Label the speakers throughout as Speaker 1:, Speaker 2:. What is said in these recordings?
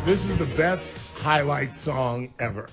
Speaker 1: This is the best highlight song ever.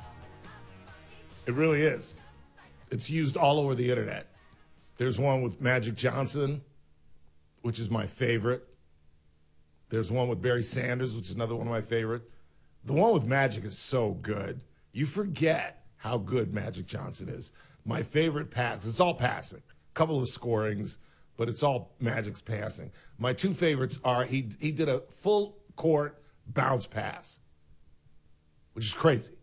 Speaker 1: It really is. It's used all over the internet. There's one with Magic Johnson, which is my favorite. There's one with Barry Sanders, which is another one of my favorite. The one with Magic is so good. You forget how good Magic Johnson is. My favorite pass, it's all passing. A couple of scorings, but it's all Magic's passing. My two favorites are he did a full court bounce pass, which is crazy.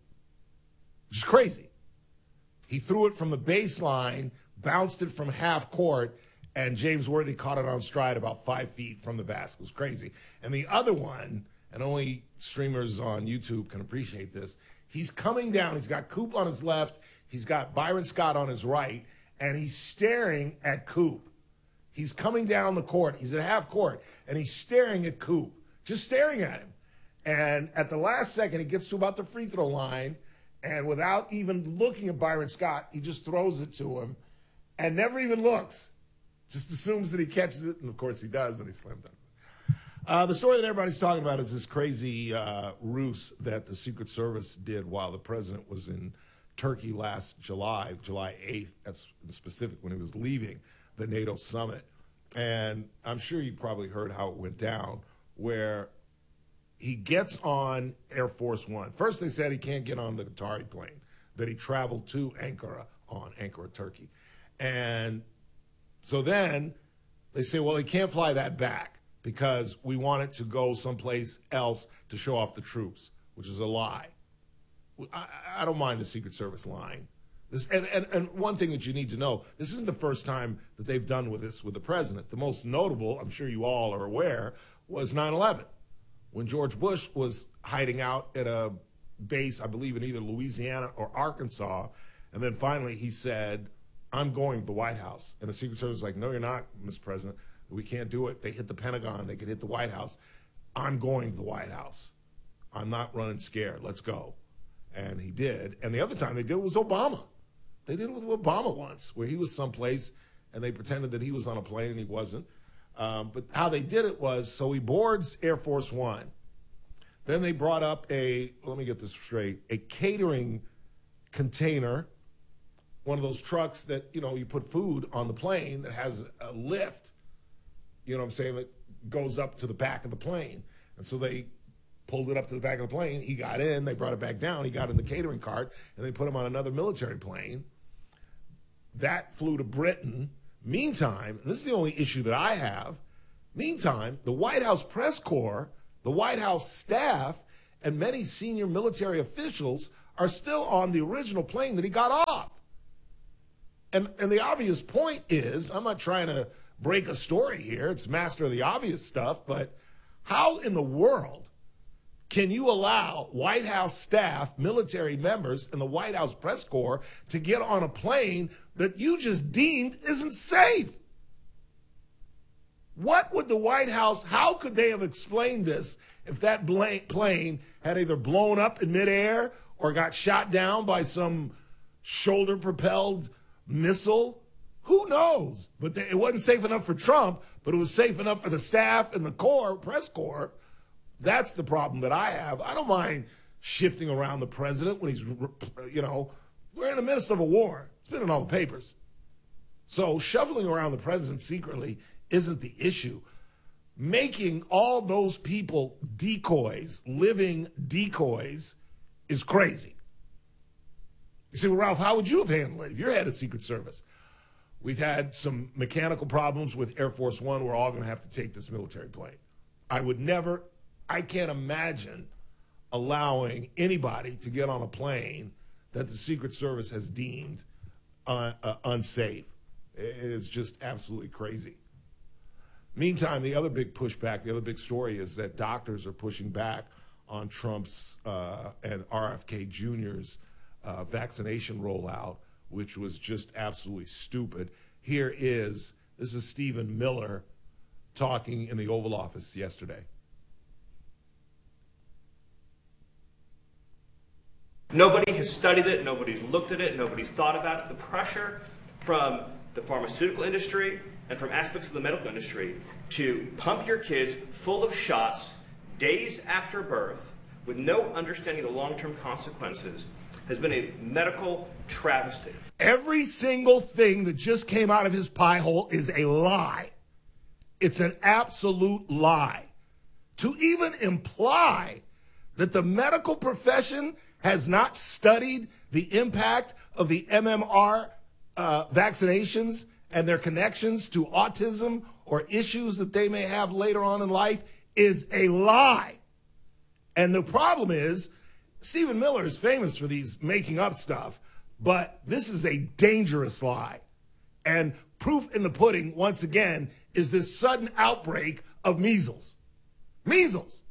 Speaker 1: He threw it from the baseline, bounced it from half court, and James Worthy caught it on stride about 5 feet from the basket. It was crazy. And the other one, and only streamers on YouTube can appreciate this, he's coming down. He's got Coop on his left. He's got Byron Scott on his right, and he's staring at Coop. He's coming down the court. He's at half court, and he's staring at Coop, just staring at him. And at the last second, he gets to about the free throw line, and without even looking at Byron Scott, he just throws it to him and never even looks. Just assumes that he catches it, and of course he does, and he slam dunks. The story that everybody's talking about is this crazy ruse that the Secret Service did while the president was in Turkey last July 8th, that's specific, when he was leaving the NATO summit. And I'm sure you probably heard how it went down, where he gets on Air Force One. First they said he can't get on the Qatari plane, that he traveled to Ankara, Turkey. And so then they say, well, he can't fly that back because we want it to go someplace else to show off the troops, which is a lie. I don't mind the Secret Service lying. And one thing that you need to know, this isn't the first time that they've done with this with the president. The most notable, I'm sure you all are aware, was 9/11. When George Bush was hiding out at a base, I believe in either Louisiana or Arkansas, and then finally he said, I'm going to the White House. And the Secret Service was like, no, you're not, Mr. President. We can't do it. They hit the Pentagon. They could hit the White House. I'm going to the White House. I'm not running scared. Let's go. And he did. And the other time they did it was Obama. They did it with Obama once, where he was someplace and they pretended that he was on a plane and he wasn't. But how they did it was, so he boards Air Force One. Then they brought up let me get this straight, a catering container, one of those trucks that, you put food on the plane that has a lift, that goes up to the back of the plane. And so they pulled it up to the back of the plane. He got in, they brought it back down. He got in the catering cart, and they put him on another military plane. That flew to Britain. Meantime, and this is the only issue that I have, meantime, the White House press corps, the White House staff, and many senior military officials are still on the original plane that he got off. And the obvious point is, I'm not trying to break a story here, it's master of the obvious stuff, but how in the world can you allow White House staff, military members, and the White House press corps to get on a plane that you just deemed isn't safe? What would the White House, how could they have explained this if that plane had either blown up in midair or got shot down by some shoulder-propelled missile? Who knows? But it wasn't safe enough for Trump, but it was safe enough for the staff and the press corps. That's the problem that I have. I don't mind shifting around the president when he's, we're in the midst of a war. It's been in all the papers. So shuffling around the president secretly isn't the issue. Making all those people decoys, living decoys, is crazy. You say, well, Ralph, how would you have handled it if you're head of Secret Service? We've had some mechanical problems with Air Force One. We're all going to have to take this military plane. I can't imagine allowing anybody to get on a plane that the Secret Service has deemed unsafe. It is just absolutely crazy. Meantime, the other big pushback, the other big story is that doctors are pushing back on Trump's and RFK Jr.'s vaccination rollout, which was just absolutely stupid. This is Stephen Miller talking in the Oval Office yesterday.
Speaker 2: Nobody has studied it, nobody's looked at it, nobody's thought about it. The pressure from the pharmaceutical industry and from aspects of the medical industry to pump your kids full of shots days after birth with no understanding of the long-term consequences has been a medical travesty.
Speaker 1: Every single thing that just came out of his pie hole is a lie. It's an absolute lie. To even imply that the medical profession has not studied the impact of the MMR vaccinations and their connections to autism or issues that they may have later on in life is a lie. And the problem is, Stephen Miller is famous for these making up stuff, but this is a dangerous lie. And proof in the pudding, once again, is this sudden outbreak of measles. Measles.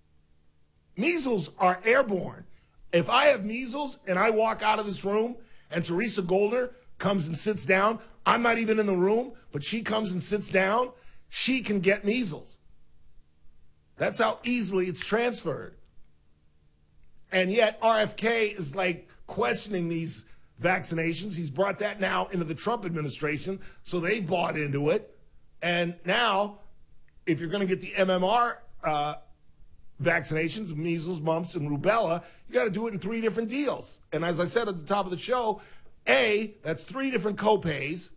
Speaker 1: Measles are airborne. If I have measles and I walk out of this room and Teresa Goldner comes and sits down, I'm not even in the room, but she comes and sits down, she can get measles. That's how easily it's transferred. And yet RFK is like questioning these vaccinations. He's brought that now into the Trump administration, so they bought into it. And now, if you're going to get the MMR vaccinations, measles, mumps, and rubella, you got to do it in 3 different deals. And as I said at the top of the show, A, that's 3 different copays.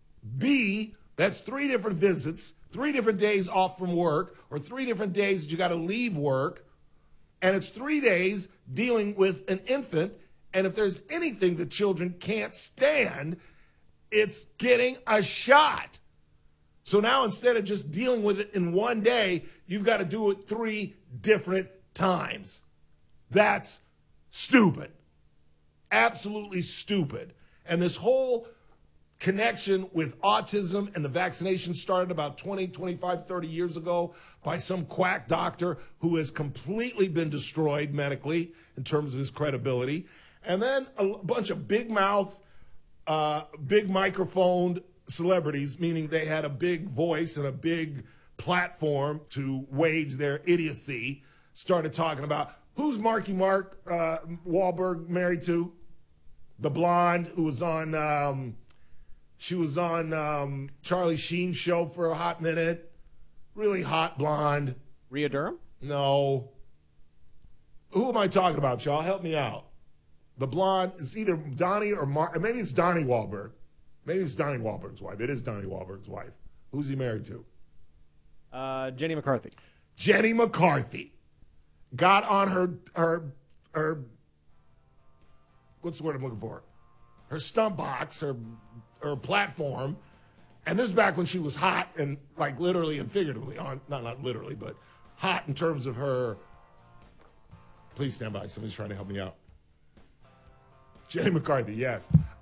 Speaker 1: B, that's 3 different visits, 3 different days off from work, or 3 different days that you got to leave work. And it's 3 days dealing with an infant. And if there's anything that children can't stand, it's getting a shot. So now instead of just dealing with it in 1 day, you've got to do it 3 different times. That's stupid. Absolutely stupid. And this whole connection with autism and the vaccination started about 20, 25, 30 years ago by some quack doctor who has completely been destroyed medically in terms of his credibility. And then a bunch of big mouth, big microphoned celebrities, meaning they had a big voice and a big platform to wage their idiocy, started talking about who's Marky Mark Wahlberg married to? The blonde who was on, she was on Charlie Sheen's show for a hot minute. Really hot blonde.
Speaker 3: Rhea Durham?
Speaker 1: No. Who am I talking about, y'all? Help me out. The blonde, it's either Donnie or maybe it's Donnie Wahlberg. Maybe it's Donnie Wahlberg's wife. It is Donnie Wahlberg's wife. Who's he married to?
Speaker 3: Jenny McCarthy.
Speaker 1: Jenny McCarthy got on her what's the word I'm looking for? Her stump box, her platform. And this is back when she was hot and like literally and figuratively on, not literally, but hot in terms of her. Please stand by. Somebody's trying to help me out. Jenny McCarthy, yes.